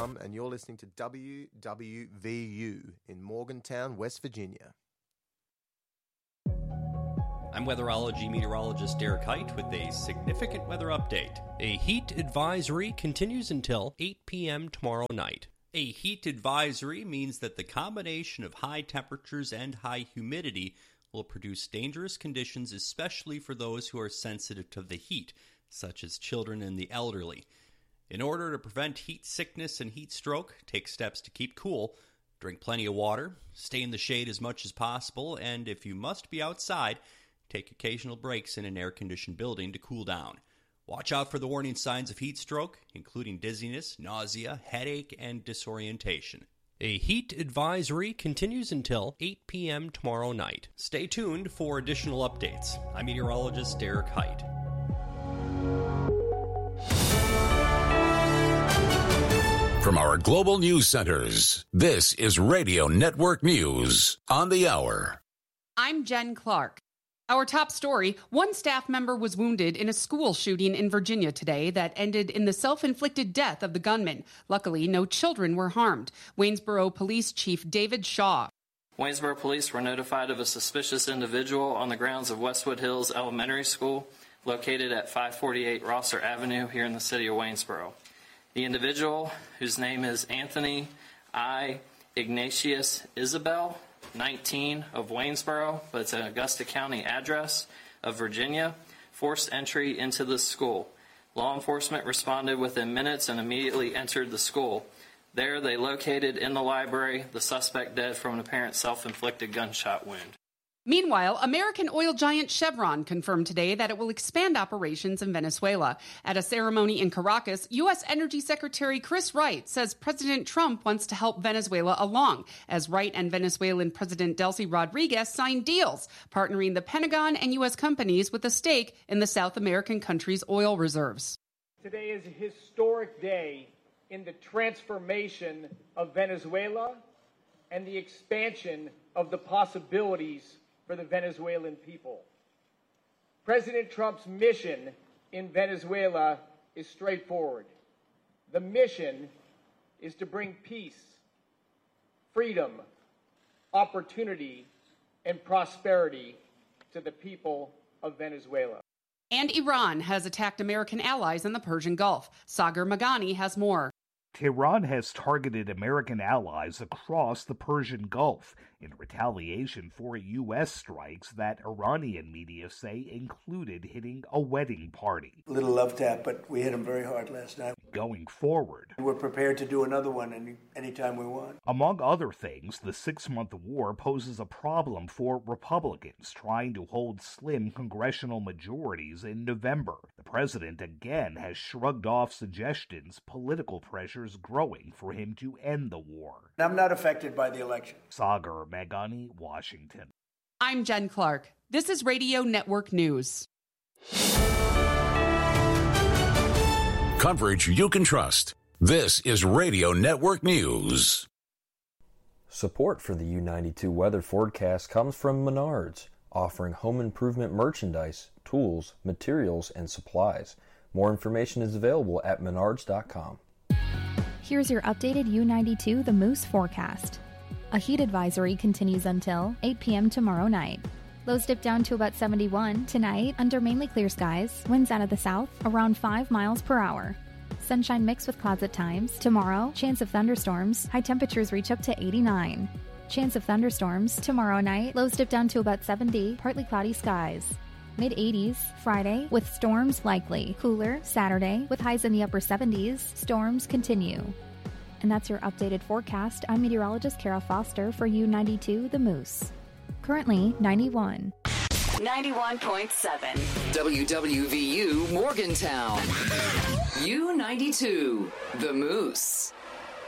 Plum, and you're listening to WWVU in Morgantown, West Virginia. I'm weatherology meteorologist Derek Height with a significant weather update. A heat advisory continues until 8 p.m. tomorrow night. A heat advisory means that the combination of high temperatures and high humidity will produce dangerous conditions, especially for those who are sensitive to the heat, such as children and the elderly. In order to prevent heat sickness and heat stroke, take steps to keep cool, drink plenty of water, stay in the shade as much as possible, and if you must be outside, take occasional breaks in an air-conditioned building to cool down. Watch out for the warning signs of heat stroke, including dizziness, nausea, headache, and disorientation. A heat advisory continues until 8 p.m. tomorrow night. Stay tuned for additional updates. I'm meteorologist Derek Height. From our global news centers, this is Radio Network News on the hour. I'm Jen Clark. Our top story, one staff member was wounded in a school shooting in Virginia today that ended in the self-inflicted death of the gunman. Luckily, no children were harmed. Waynesboro Police Chief David Shaw. Waynesboro Police were notified of a suspicious individual on the grounds of Westwood Hills Elementary School, located at 548 Rosser Avenue here in the city of Waynesboro. The individual, whose name is Anthony I. Ignatius Isabel, 19 of Waynesboro, but it's an Augusta County address of Virginia, forced entry into the school. Law enforcement responded within minutes and immediately entered the school. There they located in the library the suspect dead from an apparent self-inflicted gunshot wound. Meanwhile, American oil giant Chevron confirmed today that it will expand operations in Venezuela. At a ceremony in Caracas, U.S. Energy Secretary Chris Wright says President Trump wants to help Venezuela along, as Wright and Venezuelan President Delcy Rodriguez signed deals, partnering the Pentagon and U.S. companies with a stake in the South American country's oil reserves. Today is a historic day in the transformation of Venezuela and the expansion of the possibilities for the Venezuelan people. President Trump's mission in Venezuela is straightforward. The mission is to bring peace, freedom, opportunity, and prosperity to the people of Venezuela. And Iran has attacked American allies in the Persian Gulf. Sagar Maghani has more. Tehran has targeted American allies across the Persian Gulf in retaliation for U.S. strikes that Iranian media say included hitting a wedding party. A little love tap, but we hit them very hard last night. Going forward, we're prepared to do another one anytime we want. Among other things, the 6-month war poses a problem for Republicans trying to hold slim congressional majorities in November. The president again has shrugged off suggestions political pressures growing for him to end the war. I'm not affected by the election. Sagar Maghani, Washington. I'm Jen Clark. This is Radio Network News. Coverage you can trust. This is Radio Network News. Support for the U92 weather forecast comes from Menards, offering home improvement merchandise, tools, materials, and supplies. More information is available at menards.com. Here's your updated U92 The Moose forecast. A heat advisory continues until 8 p.m. tomorrow night. Lows dip down to about 71 tonight under mainly clear skies. Winds out of the south around 5 miles per hour. Sunshine mixed with clouds at times. Tomorrow, chance of thunderstorms. High temperatures reach up to 89. Chance of thunderstorms tomorrow night. Lows dip down to about 70. Partly cloudy skies. Mid-80s Friday with storms likely. Cooler Saturday with highs in the upper 70s. Storms continue. And that's your updated forecast. I'm meteorologist Kara Foster for U92 The Moose. Currently 91. 91.7 WWVU Morgantown. U92 The Moose.